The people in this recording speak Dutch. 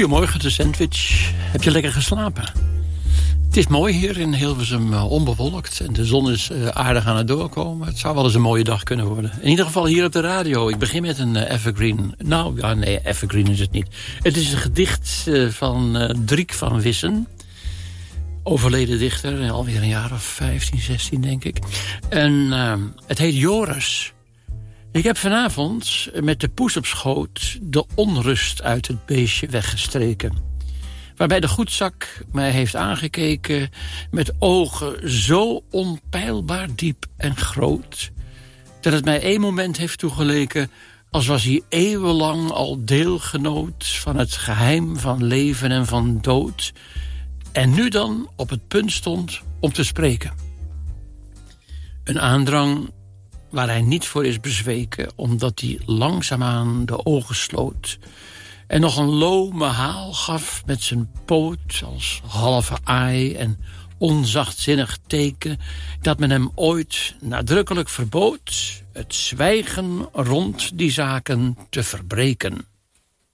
Goedemorgen, de sandwich. Heb je lekker geslapen? Het is mooi hier in Hilversum, onbewolkt. En de zon is aardig aan het doorkomen. Het zou wel eens een mooie dag kunnen worden. In ieder geval hier op de radio. Ik begin met een evergreen. Nou, ja, nee, evergreen is het niet. Het is een gedicht van Driek van Wissen. Overleden dichter, alweer een jaar of 15, 16 denk ik. En het heet Joris. Ik heb vanavond met de poes op schoot de onrust uit het beestje weggestreken. Waarbij de goedzak mij heeft aangekeken met ogen zo onpeilbaar diep en groot, dat het mij één moment heeft toegeleken als was hij eeuwenlang al deelgenoot van het geheim van leven en van dood, en nu dan op het punt stond om te spreken. Een aandrang waar hij niet voor is bezweken, omdat hij langzaamaan de ogen sloot en nog een lome haal gaf met zijn poot als halve aai en onzachtzinnig teken dat men hem ooit nadrukkelijk verbood het zwijgen rond die zaken te verbreken.